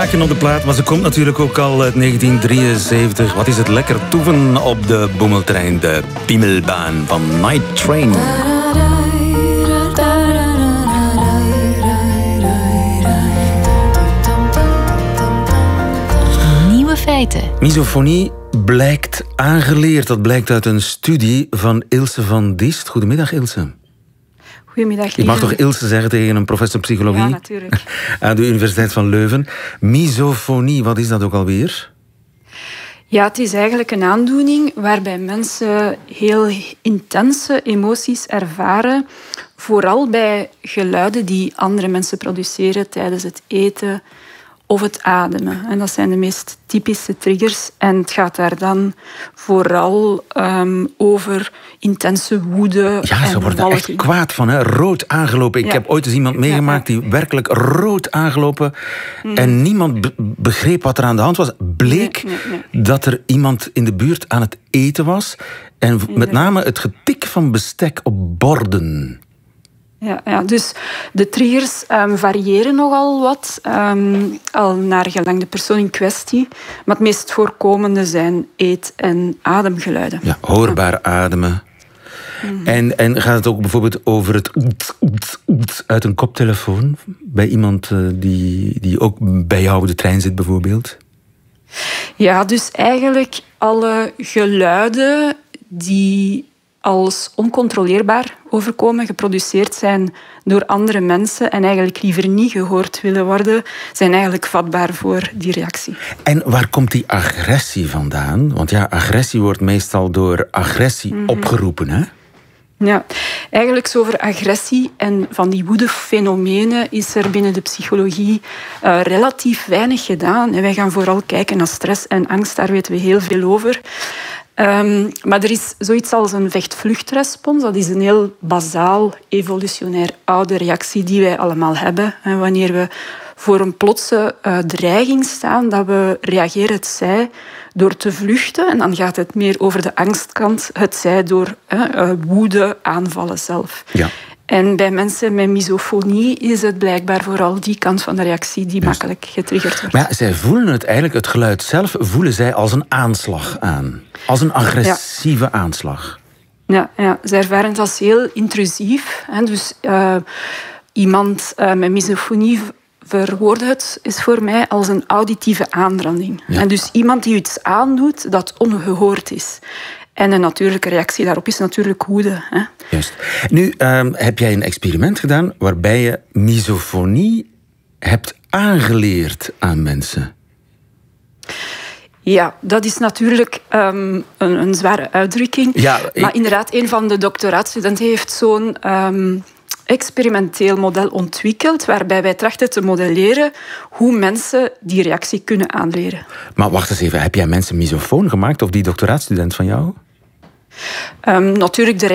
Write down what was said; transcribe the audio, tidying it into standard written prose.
haakje op de plaat, maar ze komt natuurlijk ook al uit 1973. Wat is het lekker toeven op de boemeltrein, de Piemelbaan van Night Train. Nieuwe feiten. Misofonie blijkt aangeleerd. Dat blijkt uit een studie van Ilse van Diest. Goedemiddag, Ilse. Goedemiddag. Je mag toch Ilse zeggen tegen een professor psychologie? Ja, natuurlijk. Aan de Universiteit van Leuven. Misofonie, wat is dat ook alweer? Ja, het is eigenlijk een aandoening waarbij mensen heel intense emoties ervaren. Vooral bij geluiden die andere mensen produceren tijdens het eten of het ademen. En dat zijn de meest typische triggers. En het gaat daar dan vooral over intense woede. Ja, ze worden er echt kwaad van, hè? Rood aangelopen. Ik heb ooit eens iemand meegemaakt die werkelijk rood aangelopen. En niemand begreep wat er aan de hand was. Bleek dat er iemand in de buurt aan het eten was. En met name het getik van bestek op borden. Ja, dus de triggers variëren nogal wat, al naar gelang de persoon in kwestie. Maar het meest voorkomende zijn eet- en ademgeluiden. Ja, hoorbaar ademen. En gaat het ook bijvoorbeeld over het uit een koptelefoon? Bij iemand die ook bij jou op de trein zit bijvoorbeeld? Ja, dus eigenlijk alle geluiden die als oncontroleerbaar overkomen, geproduceerd zijn door andere mensen en eigenlijk liever niet gehoord willen worden, zijn eigenlijk vatbaar voor die reactie. En waar komt die agressie vandaan? Want ja, agressie wordt meestal door agressie opgeroepen, hè? Ja, eigenlijk over agressie en van die woedefenomenen is er binnen de psychologie relatief weinig gedaan. En wij gaan vooral kijken naar stress en angst, daar weten we heel veel over. Maar er is zoiets als een vecht-vluchtrespons. Dat is een heel bazaal, evolutionair oude reactie die wij allemaal hebben. En wanneer we voor een plotse dreiging staan, dat we reageren hetzij door te vluchten. En dan gaat het meer over de angstkant, hetzij door woede, aanvallen zelf. Ja. En bij mensen met misofonie is het blijkbaar vooral die kant van de reactie die makkelijk getriggerd wordt. Maar ja, zij voelen het eigenlijk, het geluid zelf, voelen zij als een aanslag aan. Als een agressieve aanslag. Ja, zij ervaren het als heel intrusief. Dus iemand met misofonie verwoordt het is voor mij als een auditieve aanranding. Ja. En dus iemand die iets aandoet dat ongehoord is. En een natuurlijke reactie daarop is natuurlijk woede. Hè? Juist. Nu heb jij een experiment gedaan waarbij je misofonie hebt aangeleerd aan mensen. Ja, dat is natuurlijk een zware uitdrukking. Ja, maar inderdaad, een van de doctoraatstudenten heeft zo'n experimenteel model ontwikkeld waarbij wij trachten te modelleren hoe mensen die reactie kunnen aanleren. Maar wacht eens even, heb jij mensen misofoon gemaakt of die doctoraatstudent van jou? Natuurlijk, de